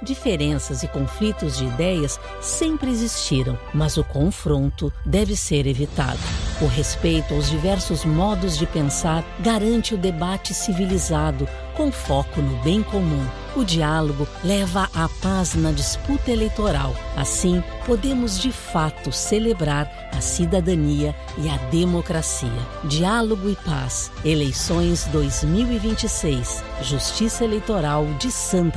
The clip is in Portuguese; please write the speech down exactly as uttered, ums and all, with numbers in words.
Diferenças e conflitos de ideias sempre existiram, mas o confronto deve ser evitado. O respeito aos diversos modos de pensar garante o debate civilizado, com foco no bem comum. O diálogo leva à paz na disputa eleitoral. Assim, podemos de fato celebrar a cidadania e a democracia. Diálogo e paz. Eleições dois mil e vinte e seis. Justiça Eleitoral de Santa